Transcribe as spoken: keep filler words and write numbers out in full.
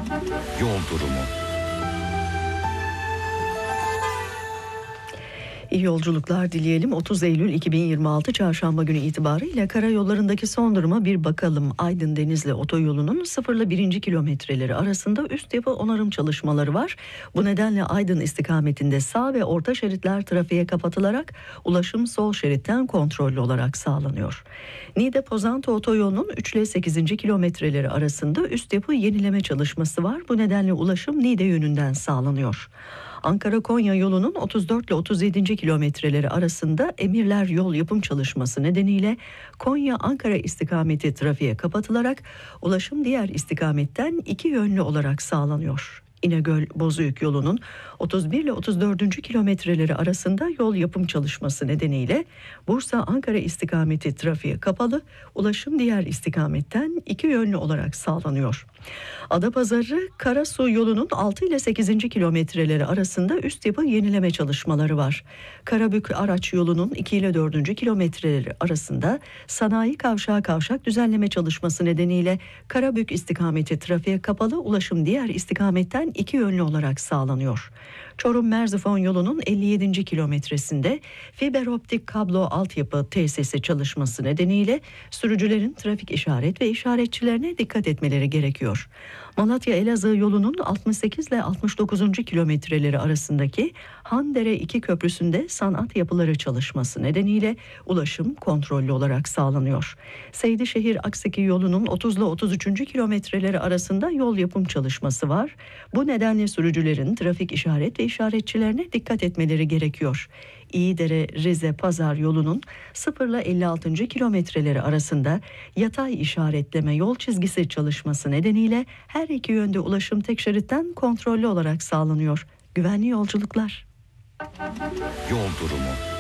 Yol durumu. İyi yolculuklar dileyelim. otuz Eylül iki bin yirmi altı Çarşamba günü itibariyle karayollarındaki son duruma bir bakalım. Aydın Denizli otoyolunun sıfır ile birinci kilometreleri arasında üst yapı onarım çalışmaları var. Bu nedenle Aydın istikametinde sağ ve orta şeritler trafiğe kapatılarak ulaşım sol şeritten kontrollü olarak sağlanıyor. Niğde Pozantı otoyolunun üç ile sekizinci kilometreleri arasında üst yapı yenileme çalışması var. Bu nedenle ulaşım Niğde yönünden sağlanıyor. Ankara-Konya yolunun otuz dört ile otuz yedinci kilometreleri arasında Emirler yol yapım çalışması nedeniyle Konya-Ankara istikameti trafiğe kapatılarak ulaşım diğer istikametten iki yönlü olarak sağlanıyor. İnegöl-Bozüyük yolunun otuz bir ile otuz dördüncü kilometreleri arasında yol yapım çalışması nedeniyle Bursa-Ankara istikameti trafiğe kapalı, ulaşım diğer istikametten iki yönlü olarak sağlanıyor. Adapazarı Karasu yolunun altı ile sekizinci kilometreleri arasında üst yapı yenileme çalışmaları var. Karabük Araç yolunun iki ile dördüncü kilometreleri arasında sanayi kavşağı kavşak düzenleme çalışması nedeniyle Karabük istikameti trafiğe kapalı, ulaşım diğer istikametten iki yönlü olarak sağlanıyor. Çorum-Merzifon yolunun elli yedinci kilometresinde fiber optik kablo altyapı tesisi çalışması nedeniyle sürücülerin trafik işaret ve işaretçilerine dikkat etmeleri gerekiyor. Malatya-Elazığ yolunun altmış sekiz ile altmış dokuzuncu kilometreleri arasındaki Handere iki köprüsünde sanat yapıları çalışması nedeniyle ulaşım kontrollü olarak sağlanıyor. Seydişehir-Akseki yolunun otuz ile otuz üçüncü kilometreleri arasında yol yapım çalışması var. Bu nedenle sürücülerin trafik işaret ve işaretçilerine dikkat etmeleri gerekiyor. İyidere-Rize-Pazar yolunun sıfır ile elli altıncı kilometreleri arasında yatay işaretleme yol çizgisi çalışması nedeniyle her iki yönde ulaşım tek şeritten kontrollü olarak sağlanıyor. Güvenli yolculuklar. Yol durumu.